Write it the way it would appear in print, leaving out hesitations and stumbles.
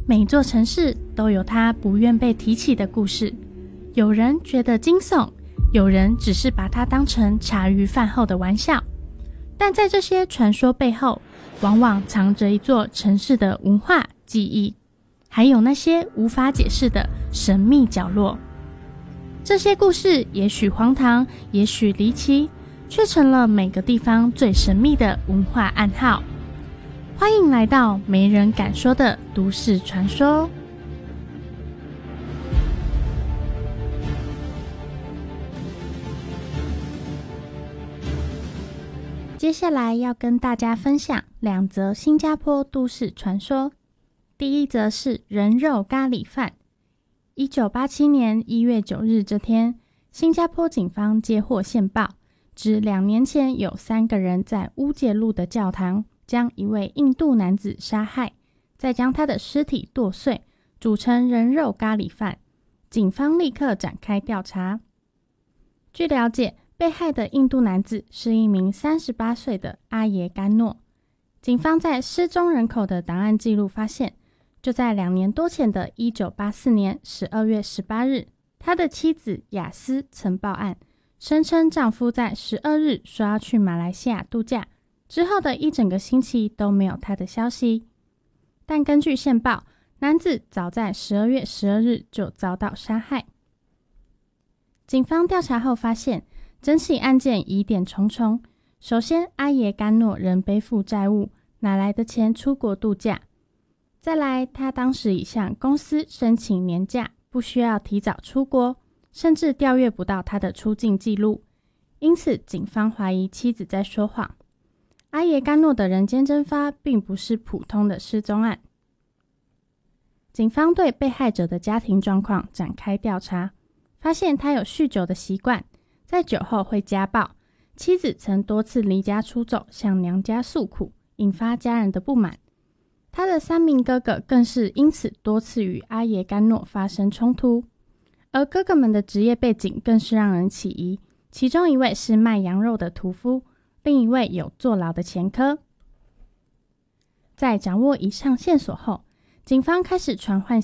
每座城市都有它不愿被提起的故事，有人觉得惊悚，有人只是把它当成茶余饭后的玩笑。但在这些传说背后，往往藏着一座城市的文化记忆，还有那些无法解释的神秘角落。这些故事也许荒唐，也许离奇，却成了每个地方最神秘的文化暗号。欢迎来到没人敢说的都市传说。接下来要跟大家分享2则新加坡都市传说。第一则是人肉咖喱饭。1987年1月9日这天，新加坡警方接获线报，指2年前有3个人在乌节路的教堂将一位印度男子杀害，再将他的尸体剁碎，煮成人肉咖喱饭。警方立刻展开调查。据了解，被害的印度男子是一名38岁的阿耶甘诺。警方在失踪人口的档案记录发现，就在2年多前的1984年12月18日，他的妻子雅斯曾报案，声称丈夫在12日说要去马来西亚度假，之后的一整个星期都没有他的消息。但根据线报，男子早在12月12日就遭到杀害。警方调查后发现，整起案件疑点重重。首先，阿耶甘诺仍背负债务，哪来的钱出国度假？再来，他当时已向公司申请年假，不需要提早出国，甚至调阅不到他的出境记录。因此，警方怀疑妻子在说谎。阿耶甘诺的人间蒸发并不是普通的失踪案。警方对被害者的家庭状况展开调查，发现他有酗酒的习惯，在酒后会家暴，妻子曾多次离家出走，向娘家诉苦，引发家人的不满。他的3名哥哥更是因此多次与阿耶甘诺发生冲突，而哥哥们的职业背景更是让人起疑，其中一位是卖羊肉的屠夫，另一位有坐牢的前科。在掌握以上线索后，警方开始传唤